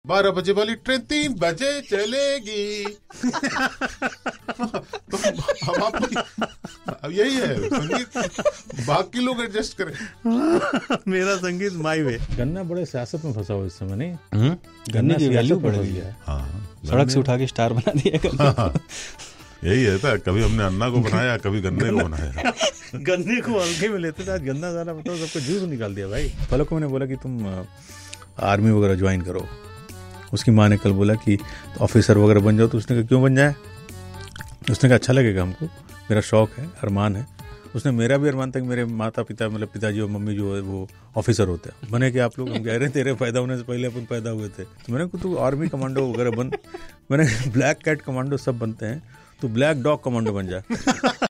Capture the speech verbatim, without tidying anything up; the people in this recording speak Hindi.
बारह बजे वाली ट्रेन तीन बजे चलेगी। तो हम आपको अब यही है संगीत, बाकी लोग एडजस्ट करें। मेरा संगीत माई वे। गन्ना बड़े सियासत में फंसा हुआ इस समय, नहीं? गन्ने की वैल्यू बढ़ गई है। हाँ, सड़क से उठा के स्टार बना दिया। हाँ, यही है था, कभी हमने अन्ना को बनाया, कभी गन्ने को बनाया। गन्ने को हल्के में लेते थे, आज गन्ना ज़्यादा बताओ, सबको जूस निकाल दिया भाई। पलक को मैंने बोला कि तुम आर्मी वगैरह ज्वाइन करो। उसकी माँ ने कल बोला कि ऑफिसर वगैरह बन जाओ, तो उसने कहा क्यों बन जाए? उसने कहा अच्छा लगेगा हमको, मेरा शौक है, अरमान है। उसने मेरा भी अरमान था कि मेरे माता पिता, मतलब पिताजी और मम्मी जो है वो ऑफिसर होते हैं। बने कि आप लोग? हम कह रहे तेरे पैदा होने से पहले अपन पैदा हुए थे। तो मैंने कहा तू आर्मी कमांडो वगैरह बन। मैंने ब्लैक कैट कमांडो सब बनते हैं, तो ब्लैक डॉग कमांडो बन जा।